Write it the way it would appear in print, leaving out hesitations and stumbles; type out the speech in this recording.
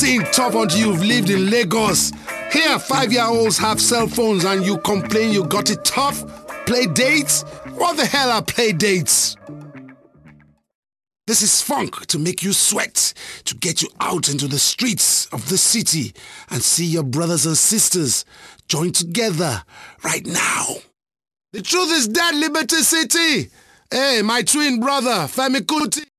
Think tough until you've lived in Lagos. Here, 5-year-olds have cell phones and you complain you got it tough? Play dates? What the hell are play dates? This is funk to make you sweat, to get you out into the streets of the city and see your brothers and sisters join together right now. The truth is dead, Liberty City. Hey, my twin brother, Femi Kuti.